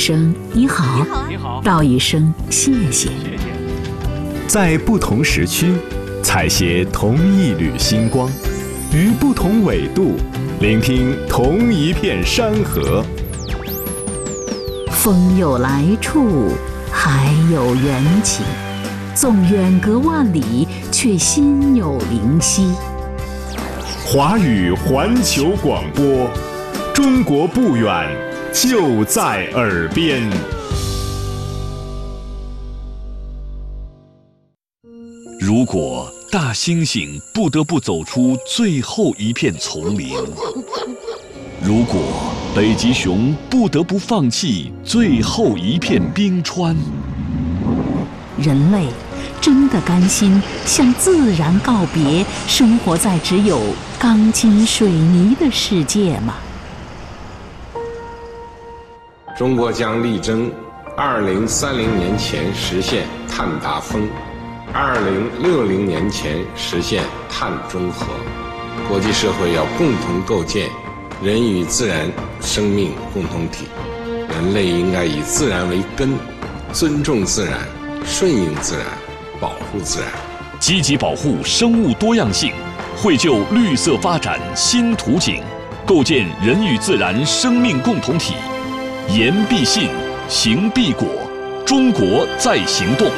声你好，道一声谢谢。 在不同时区，采撷同一缕星光，于不同纬度，聆听同一片山河。 风有来处，海有缘起，纵远隔万里，却心有灵犀。 华语环球广播，中国不远，就在耳边。 如果大猩猩不得不走出最后一片丛林，如果北极熊不得不放弃最后一片冰川， 人类真的甘心向自然告别，生活在只有钢筋水泥的世界吗？ 中国将力争2030年前实现碳达峰，2060年前实现碳中和。国际社会要共同构建人与自然生命共同体，人类应该以自然为根，尊重自然，顺应自然，保护自然， 积极保护生物多样性，绘就绿色发展新图景，构建人与自然生命共同体。言必信，行必果，中国在行动。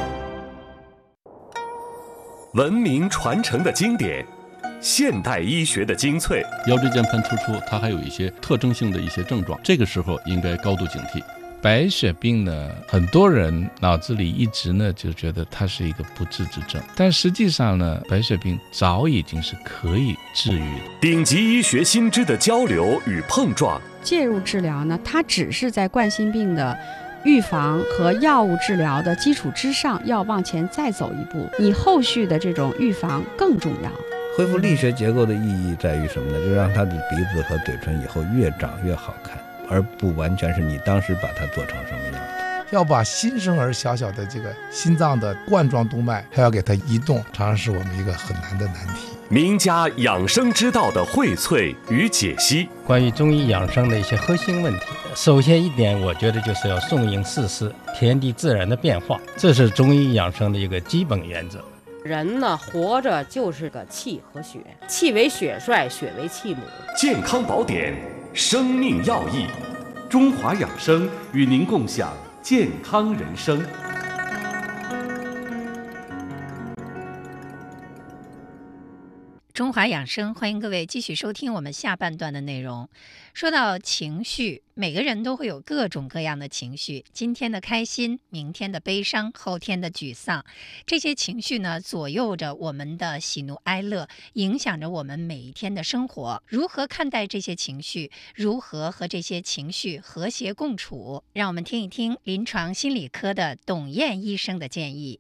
文明传承的经典，现代医学的精粹。 腰椎间盘突出，它还有一些特征性的一些症状，这个时候应该高度警惕。白血病呢，很多人脑子里一直呢就觉得它是一个不治之症，但实际上呢，白血病早已经是可以治愈的。 顶级医学新知的交流与碰撞， 介入治疗呢，它只是在冠心病的预防和药物治疗的基础之上，要往前再走一步，你后续的这种预防更重要。 恢复力学结构的意义在于什么呢？就是让他的鼻子和嘴唇以后越长越好看，而不完全是你当时把它做成什么样子。 要把新生儿小小的这个心脏的冠状动脉还要给它移动，常常是我们一个很难的难题。 名家养生之道的荟萃与解析， 关于中医养生的一些核心问题，首先一点，我觉得就是要顺应四时，天地自然的变化，这是中医养生的一个基本原则。 人呢，活着就是个气和血，气为血帅，血为气母。 健康宝典，生命要义，中华养生与您共享健康人生。 中华养生，欢迎各位继续收听我们下半段的内容。说到情绪，每个人都会有各种各样的情绪，今天的开心，明天的悲伤，后天的沮丧，这些情绪呢，左右着我们的喜怒哀乐，影响着我们每一天的生活。如何看待这些情绪，如何和这些情绪和谐共处，让我们听一听临床心理科的董燕医生的建议。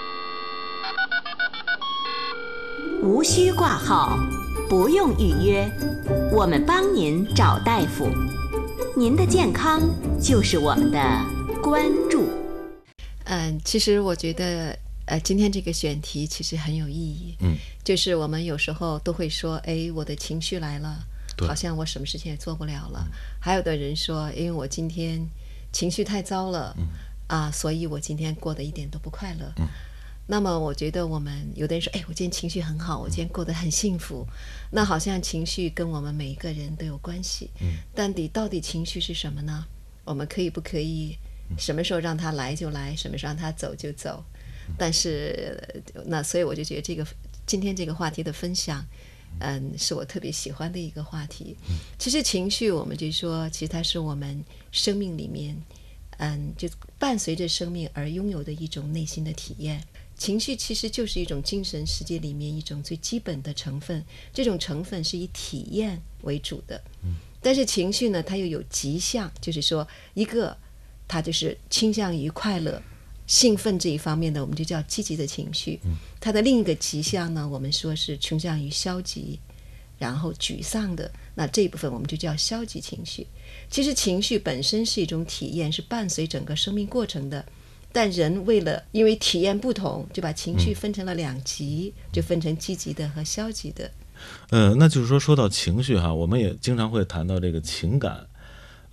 无需挂号，不用预约，我们帮您找大夫。您的健康就是我们的关注。 其实我觉得今天这个选题其实很有意义。就是我们有时候都会说，我的情绪来了，好像我什么事情也做不了了。还有的人说，因为我今天情绪太糟了，所以我今天过得一点都不快乐。那么我觉得我们有的人说，我今天情绪很好，我今天过得很幸福，那好像情绪跟我们每一个人都有关系。但到底情绪是什么呢？我们不可以什么时候让它来就来，什么时候让它走就走？但是所以我就觉得今天这个话题的分享，是我特别喜欢的一个话题。其实情绪我们就说，其实它是我们生命里面就伴随着生命而拥有的一种内心的体验。情绪其实就是一种精神世界里面一种最基本的成分，这种成分是以体验为主的。但是情绪呢，它又有极向，就是说一个它就是倾向于快乐兴奋这一方面的，我们就叫积极的情绪。它的另一个极向呢，我们说是倾向于消极然后沮丧的，那这一部分我们就叫消极情绪。其实情绪本身是一种体验，是伴随整个生命过程的，但人因为体验不同，就把情绪分成了两极，就分成积极的和消极的。 那就是说到情绪哈，我们也经常会谈到这个情感。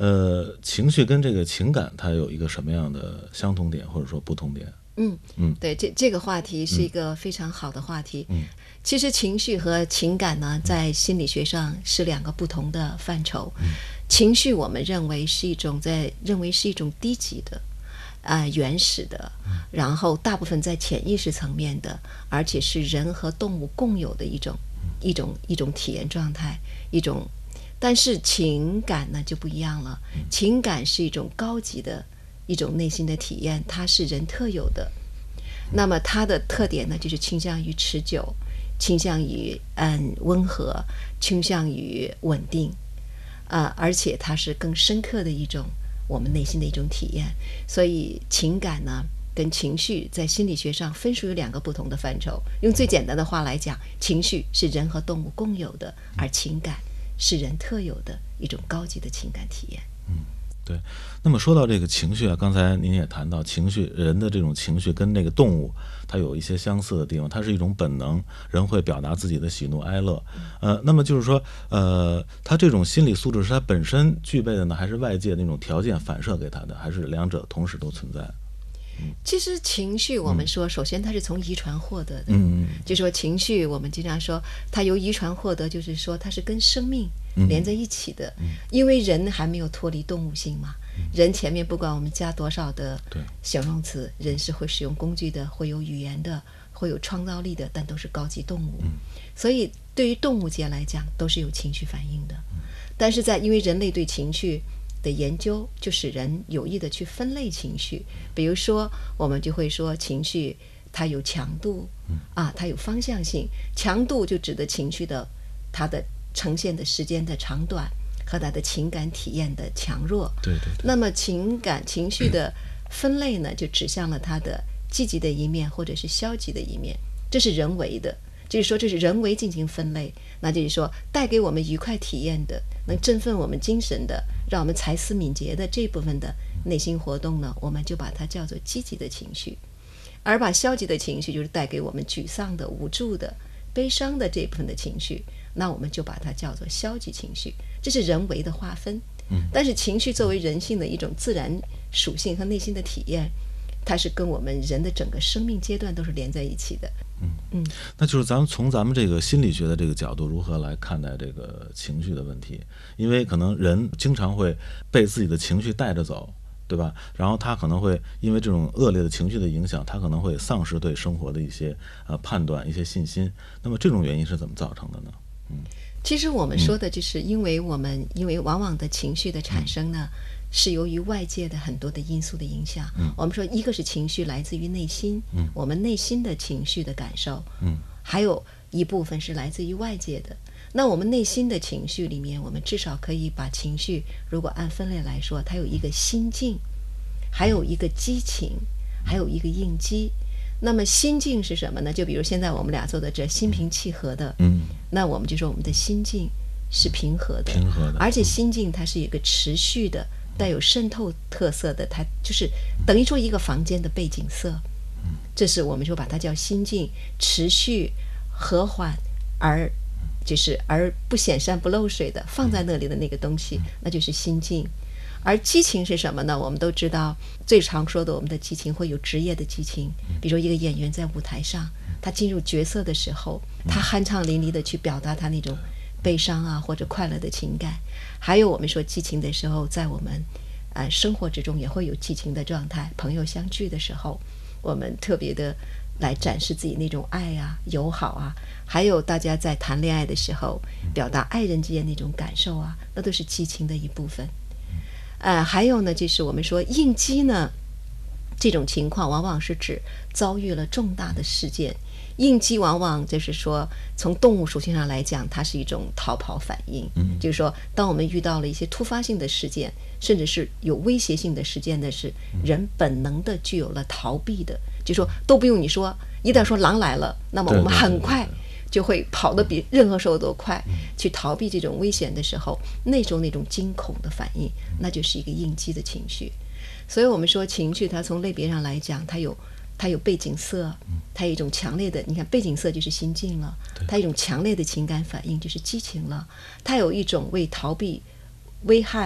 情绪跟这个情感它有一个什么样的相同点或者说不同点？ 对，这个话题是一个非常好的话题。其实情绪和情感呢，在心理学上是两个不同的范畴。情绪我们认为是一种低级的。原始的，然后大部分在潜意识层面的，而且是人和动物共有的一种体验状态，但是情感呢就不一样了，情感是一种高级的一种内心的体验，它是人特有的。那么它的特点呢，就是倾向于持久，倾向于温和，倾向于稳定，而且它是更深刻的一种我们内心的一种体验。所以情感呢跟情绪在心理学上分属于两个不同的范畴。用最简单的话来讲，情绪是人和动物共有的，而情感是人特有的一种高级的情感体验。 对。那么说到这个情绪啊，刚才您也谈到情绪，人的这种情绪跟那个动物它有一些相似的地方，它是一种本能，人会表达自己的喜怒哀乐。那么就是说它这种心理素质是它本身具备的呢，还是外界那种条件反射给它的，还是两者同时都存在？ 其实情绪我们说首先它是从遗传获得的，就说情绪我们经常说它由遗传获得，就是说它是跟生命连在一起的，因为人还没有脱离动物性嘛。人前面不管我们加多少的形容词，人是会使用工具的，会有语言的，会有创造力的，但都是高级动物。所以对于动物界来讲都是有情绪反应的。但是因为人类对情绪的研究，就使人有意的去分类情绪。比如说我们就会说情绪它有强度它有方向性。强度就指的情绪的它的呈现的时间的长短和它的情感体验的强弱。 对。 那么情绪的分类呢，就指向了它的积极的一面或者是消极的一面，这是人为的，就是说这是人为进行分类。那就是说带给我们愉快体验的，能振奋我们精神的，让我们才思敏捷的这部分的内心活动呢，我们就把它叫做积极的情绪。而把消极的情绪，就是带给我们沮丧的、无助的、悲伤的这部分的情绪，那我们就把它叫做消极情绪。这是人为的划分。但是情绪作为人性的一种自然属性和内心的体验，它是跟我们人的整个生命阶段都是连在一起的。 那就是从咱们这个心理学的这个角度，如何来看待这个情绪的问题？因为可能人经常会被自己的情绪带着走，对吧？然后他可能会因为这种恶劣的情绪的影响，他可能会丧失对生活的一些判断、一些信心。那么这种原因是怎么造成的呢？ 其实我们说的就是因为往往的情绪的产生呢，是由于外界的很多的因素的影响。我们说一个是情绪来自于内心，我们内心的情绪的感受，还有一部分是来自于外界的。那我们内心的情绪里面，我们至少可以把情绪如果按分类来说，它有一个心境，还有一个激情，还有一个应激。那么心境是什么呢？就比如现在我们俩坐在这心平气和的，那我们就说我们的心境是平和的，而且心境它是一个持续的带有渗透特色的，它就是等于说一个房间的背景色。这是我们说把它叫心境，持续和缓而不显山不漏水的放在那里的那个东西，那就是心境。而激情是什么呢？我们都知道最常说的我们的激情会有职业的激情，比如一个演员在舞台上，他进入角色的时候，他酣畅淋漓的去表达他那种悲伤啊或者快乐的情感。还有我们说激情的时候，在我们生活之中也会有激情的状态，朋友相聚的时候，我们特别的来展示自己那种爱啊、友好啊，还有大家在谈恋爱的时候表达爱人之间那种感受啊，那都是激情的一部分。还有呢，就是我们说应激呢，这种情况往往是指遭遇了重大的事件。应激往往就是说从动物属性上来讲，它是一种逃跑反应，就是说当我们遇到了一些突发性的事件，甚至是有威胁性的事件的是人本能的具有了逃避的，就是说都不用你说，一旦说狼来了，那么我们很快就会跑得比任何时候都快，去逃避这种危险的时候，那种惊恐的反应，那就是一个应激的情绪。所以我们说情绪它从类别上来讲，它有背景色，它有一种强烈的，你看背景色就是心境了，它有一种强烈的情感反应就是激情了，它有一种为逃避危害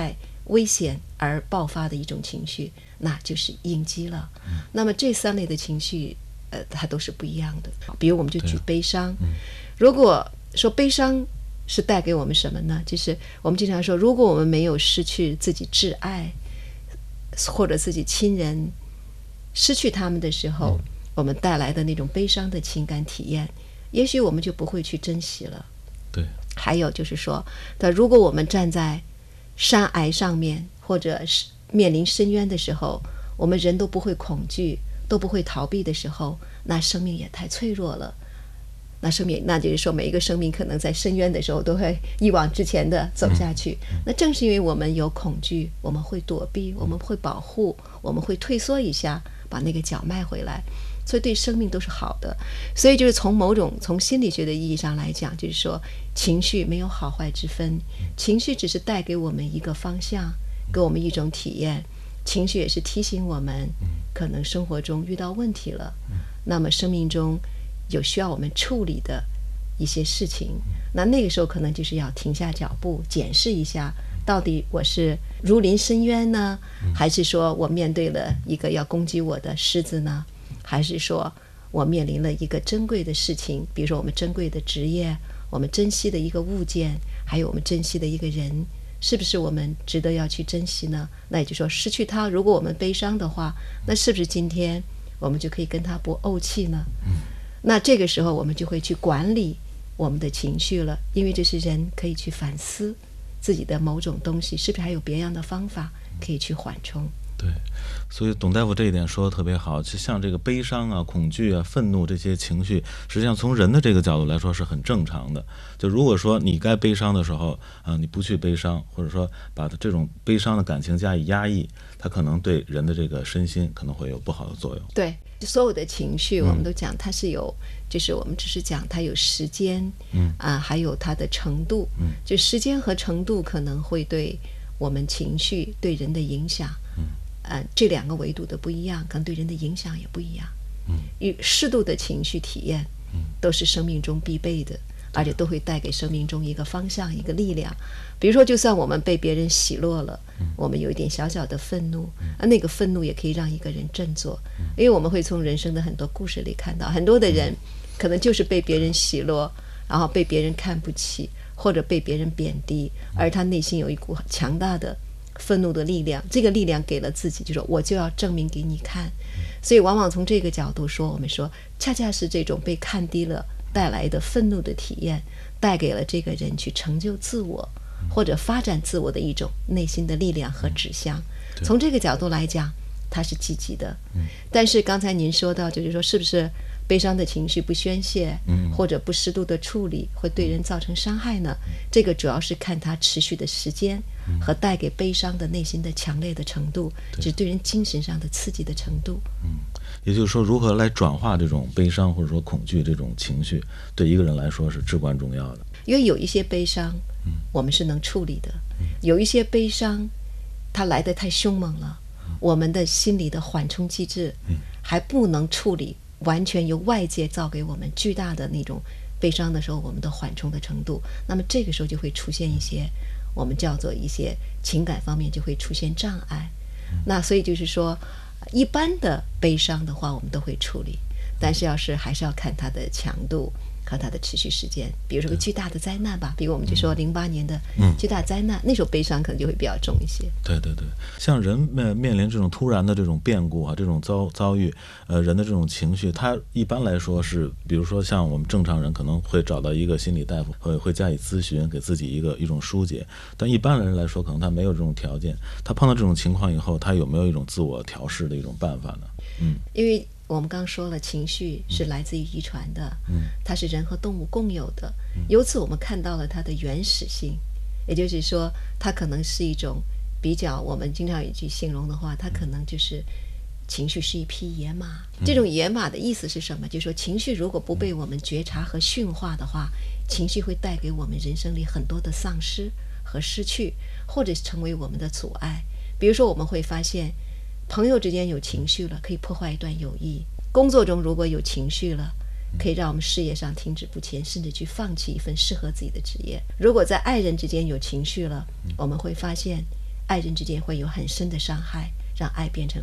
危险而爆发的一种情绪，那就是应激了。那么这3类的情绪它都是不一样的。比如我们就举悲伤，如果说悲伤是带给我们什么呢？就是我们经常说，如果我们没有失去自己挚爱或者自己亲人，失去他们的时候，我们带来的那种悲伤的情感体验，也许我们就不会去珍惜了。 对。 还有就是说，如果我们站在山崖上面，或者是面临深渊的时候，我们人都不会恐惧，都不会逃避的时候，那生命也太脆弱了。那就是说，每一个生命可能在深渊的时候都会一往直前的走下去。那正是因为我们有恐惧，我们会躲避，我们会保护，我们会退缩一下，把那个脚迈回来，所以对生命都是好的。所以就是从心理学的意义上来讲，就是说情绪没有好坏之分，情绪只是带给我们一个方向，给我们一种体验。情绪也是提醒我们可能生活中遇到问题了，那么生命中有需要我们处理的一些事情，那个时候可能就是要停下脚步，检视一下，到底我是如临深渊呢，还是说我面对了一个要攻击我的狮子呢，还是说我面临了一个珍贵的事情，比如说我们珍贵的职业，我们珍惜的一个物件，还有我们珍惜的一个人，是不是我们值得要去珍惜呢？那也就是说，失去他，如果我们悲伤的话，那是不是今天我们就可以跟他不怄气呢？那这个时候我们就会去管理我们的情绪了，因为这是人可以去反思自己的某种东西，是不是还有别样的方法可以去缓冲。 对，所以董大夫这一点说的特别好，就像这个悲伤啊、恐惧啊、愤怒这些情绪，实际上从人的这个角度来说是很正常的。就如果说你该悲伤的时候你不去悲伤，或者说把这种悲伤的感情加以压抑，它可能对人的这个身心可能会有不好的作用。 对，所有的情绪我们都讲它是有就是我们只是讲它有时间还有它的程度就时间和程度可能会对我们情绪对人的影响这2个维度的不一样，可能对人的影响也不一样。适度的情绪体验都是生命中必备的，而且都会带给生命中一个方向、一个力量。比如说，就算我们被别人奚落了，我们有一点小小的愤怒，那个愤怒也可以让一个人振作。因为我们会从人生的很多故事里看到，很多的人可能就是被别人奚落，然后被别人看不起，或者被别人贬低，而他内心有一股强大的愤怒的力量，这个力量给了自己，就说我就要证明给你看。所以往往从这个角度说，我们说恰恰是这种被看低了带来的愤怒的体验，带给了这个人去成就自我或者发展自我的一种内心的力量和指向。从这个角度来讲，它是积极的。但是刚才您说到，就是说是不是悲伤的情绪不宣泄或者不适度的处理会对人造成伤害呢？这个主要是看它持续的时间和带给悲伤的内心的强烈的程度，就是对人精神上的刺激的程度。 也就是说，如何来转化这种悲伤或者说恐惧这种情绪，对一个人来说是至关重要的。 因为有一些悲伤我们是能处理的，有一些悲伤它来得太凶猛了，我们的心理的缓冲机制还不能处理完全由外界造给我们巨大的那种悲伤的时候，我们的缓冲的程度，那么这个时候就会出现一些我们叫做一些情感方面就会出现障碍。那所以就是说，一般的悲伤的话我们都会处理，但是还是要看它的强度和它的持续时间。比如说个巨大的灾难吧，比如我们就说08年的巨大灾难，那时候悲伤可能就会比较重一些。 对对对，像人面临这种突然的这种变故这种遭遇人的这种情绪，它一般来说是，比如说像我们正常人可能会找到一个心理大夫，会加以咨询，给自己一种疏解。但一般人来说，可能他没有这种条件，他碰到这种情况以后，他有没有一种自我调试的一种办法呢？ 因为我们刚说了，情绪是来自于遗传的，它是人和动物共有的，由此我们看到了它的原始性，也就是说它可能是一种比较，我们经常有一句形容的话，它可能就是情绪是一匹野马。这种野马的意思是什么？就是说情绪如果不被我们觉察和驯化的话，情绪会带给我们人生里很多的丧失和失去，或者成为我们的阻碍。比如说我们会发现朋友之间有情绪了，可以破坏一段友谊；工作中如果有情绪了，可以让我们事业上停止不前，甚至去放弃一份适合自己的职业。如果在爱人之间有情绪了，我们会发现爱人之间会有很深的伤害，让爱变成了